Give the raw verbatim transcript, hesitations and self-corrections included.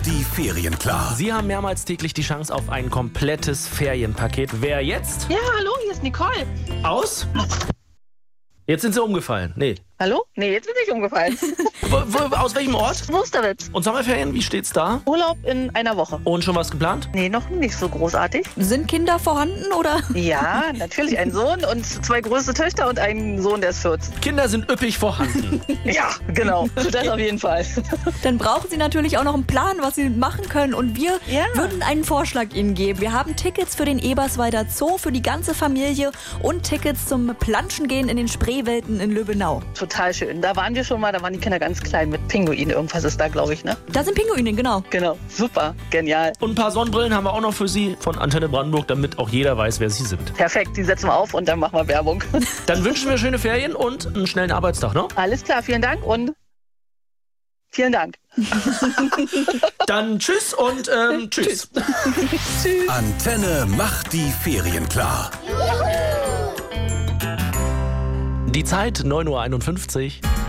Die Ferien klar. Sie haben mehrmals täglich die Chance auf ein komplettes Ferienpaket. Wer jetzt? Ja, hallo, hier ist Nicole. Aus? Jetzt sind Sie umgefallen. Nee. Hallo? Nee, jetzt bin ich umgefallen. Wo, wo, aus welchem Ort? Wusterwitz. Und Sommerferien, wie steht's da? Urlaub in einer Woche. Und schon was geplant? Nee, noch nicht so großartig. Sind Kinder vorhanden oder? Ja, natürlich ein Sohn und zwei große Töchter und einen Sohn, der ist vierzehn. Kinder sind üppig vorhanden. Ja, genau. Das auf jeden Fall. Dann brauchen Sie natürlich auch noch einen Plan, was Sie machen können. Und wir Ja. würden einen Vorschlag Ihnen geben. Wir haben Tickets für den Eberswalder Zoo für die ganze Familie und Tickets zum Planschengehen in den Spreewelten in Lübbenau. Total schön. Da waren wir schon mal, da waren die Kinder ganz klein mit Pinguinen. Irgendwas ist da, glaube ich, ne? Da sind Pinguine, genau. Genau. Super. Genial. Und ein paar Sonnenbrillen haben wir auch noch für Sie von Antenne Brandenburg, damit auch jeder weiß, wer Sie sind. Perfekt. Die setzen wir auf und dann machen wir Werbung. Dann wünschen wir schöne Ferien und einen schnellen Arbeitstag, ne? Alles klar. Vielen Dank und vielen Dank. Dann tschüss und ähm, tschüss. Tschüss. Antenne macht die Ferien klar. Die Zeit neun Uhr einundfünfzig.